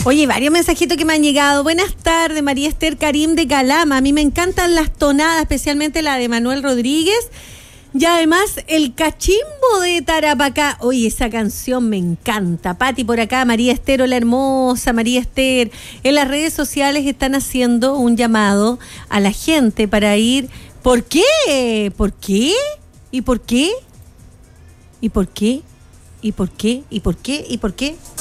Oye, varios mensajitos que me han llegado. Buenas tardes, María Esther Karim de Calama. A mí me encantan las tonadas, especialmente la de Manuel Rodríguez. Y además, el cachimbo de Tarapacá. Oye, esa canción me encanta. Pati por acá, María Esther, hola hermosa, María Esther. En las redes sociales están haciendo un llamado a la gente para ir. ¿Por qué? ¿Por qué? ¿Y por qué? ¿Y por qué? ¿Y por qué? ¿Y por qué? ¿Y por qué?